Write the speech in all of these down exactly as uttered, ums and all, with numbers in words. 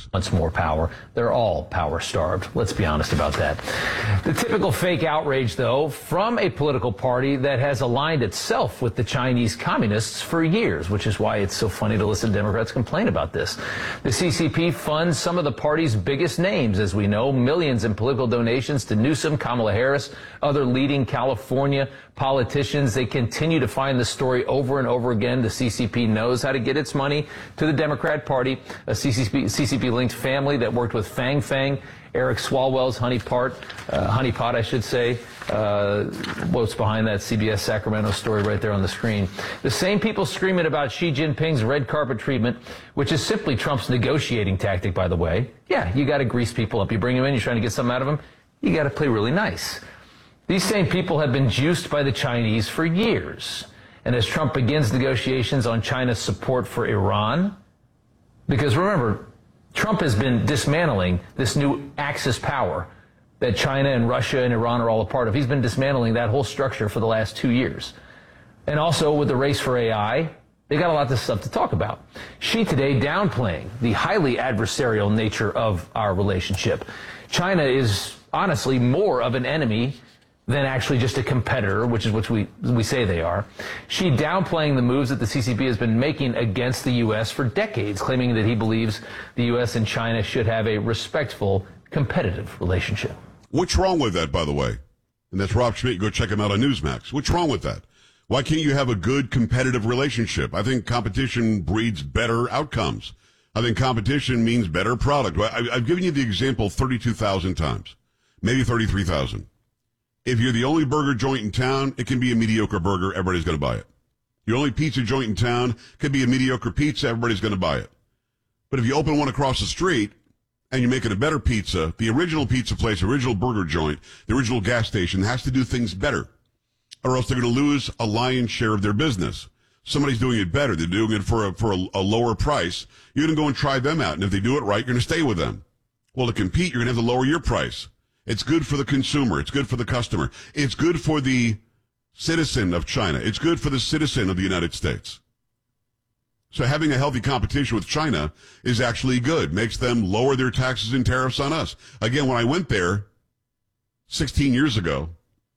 newsmax. Wants more power. They're all power starved. Let's be honest about that. The typical fake outrage, though, from a political party that has aligned itself with the Chinese communists for years, which is why it's so funny to listen to Democrats complain about this. The C C P funds some of the party's biggest names, as we know, millions in political donations to Newsom, Kamala Harris, other leading California politicians. They continue to find the story over and over again. The C C P knows how to get its money to the Democrat Party. A C C P, C C P-linked family that worked with Fang Fang, Eric Swalwell's honeypot, uh, honeypot, I should say. Uh, what's behind that C B S Sacramento story right there on the screen. The same people screaming about Xi Jinping's red carpet treatment, which is simply Trump's negotiating tactic, by the way. Yeah, you got to grease people up. You bring them in, you're trying to get something out of them, you got to play really nice. These same people have been juiced by the Chinese for years. And as Trump begins negotiations on China's support for Iran, because remember, Trump has been dismantling this new Axis power that China and Russia and Iran are all a part of. He's been dismantling that whole structure for the last two years. And also with the race for A I, they got a lot of stuff to talk about. Xi today downplaying the highly adversarial nature of our relationship. China is honestly more of an enemy than actually just a competitor, which is what we we say they are. Xi downplaying the moves that the C C P has been making against the U S for decades, claiming that he believes the U S and China should have a respectful, competitive relationship. What's wrong with that, by the way? And that's Rob Schmidt. Go check him out on Newsmax. What's wrong with that? Why can't you have a good competitive relationship? I think competition breeds better outcomes. I think competition means better product. I, I've given you the example thirty-two thousand times, maybe thirty-three thousand. If you're the only burger joint in town, it can be a mediocre burger. Everybody's going to buy it. The only pizza joint in town could be a mediocre pizza. Everybody's going to buy it. But if you open one across the street and you're making a better pizza, the original pizza place, original burger joint, the original gas station has to do things better, or else they're going to lose a lion's share of their business. Somebody's doing it better. They're doing it for a, for a, a lower price. You're going to go and try them out. And if they do it right, you're going to stay with them. Well, to compete, you're going to have to lower your price. It's good for the consumer. It's good for the customer. It's good for the citizen of China. It's good for the citizen of the United States. So having a healthy competition with China is actually good. Makes them lower their taxes and tariffs on us. Again, when I went there sixteen years ago,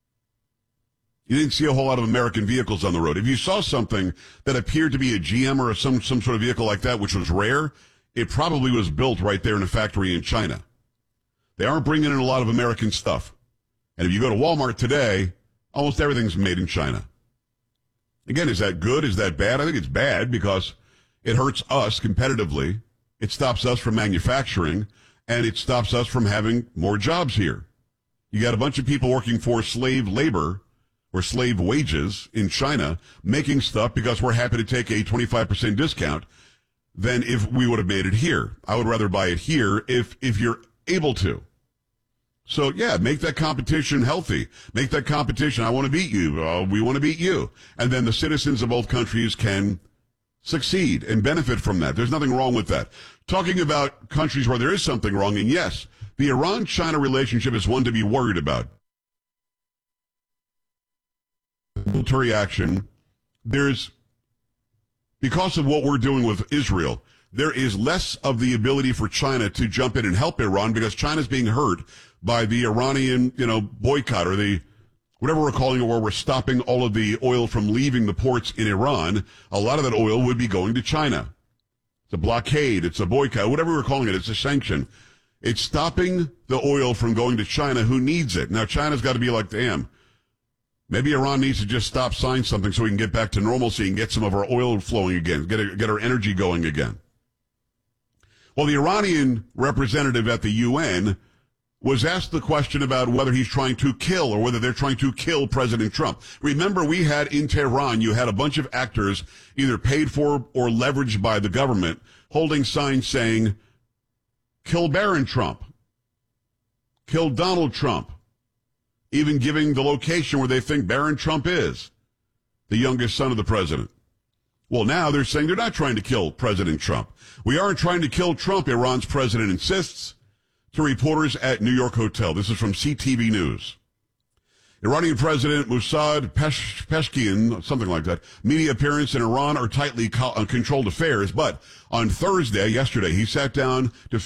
you didn't see a whole lot of American vehicles on the road. If you saw something that appeared to be a G M or some, some sort of vehicle like that, which was rare, it probably was built right there in a factory in China. They aren't bringing in a lot of American stuff. And if you go to Walmart today, almost everything's made in China. Again, is that good? Is that bad? I think it's bad because it hurts us competitively. It stops us from manufacturing, and it stops us from having more jobs here. You got a bunch of people working for slave labor or slave wages in China making stuff because we're happy to take a twenty-five percent discount than if we would have made it here. I would rather buy it here if if you're able to. So, yeah, make that competition healthy. Make that competition, I want to beat you, uh, we want to beat you. And then the citizens of both countries can succeed and benefit from that. There's nothing wrong with that. Talking about countries where there is something wrong, and yes, the Iran-China relationship is one to be worried about. Military action, there's, because of what we're doing with Israel, there is less of the ability for China to jump in and help Iran because China's being hurt by the Iranian, you know, boycott or the, whatever we're calling it, where we're stopping all of the oil from leaving the ports in Iran. A lot of that oil would be going to China. It's a blockade. It's a boycott. Whatever we're calling it, it's a sanction. It's stopping the oil from going to China, who needs it. Now, China's got to be like, damn, maybe Iran needs to just stop, sign something so we can get back to normalcy and get some of our oil flowing again, get, a, get our energy going again. Well, the Iranian representative at the U N was asked the question about whether he's trying to kill or whether they're trying to kill President Trump. Remember, we had in Tehran, you had a bunch of actors either paid for or leveraged by the government holding signs saying, kill Barron Trump, kill Donald Trump, even giving the location where they think Barron Trump is, the youngest son of the president. Well, now they're saying they're not trying to kill President Trump. We aren't trying to kill Trump, Iran's president insists to reporters at New York hotel. This is from C T V News. Iranian President Mossad Pesh- Peshkian, something like that, media appearance in Iran are tightly co- uh, controlled affairs. But on Thursday, yesterday, he sat down to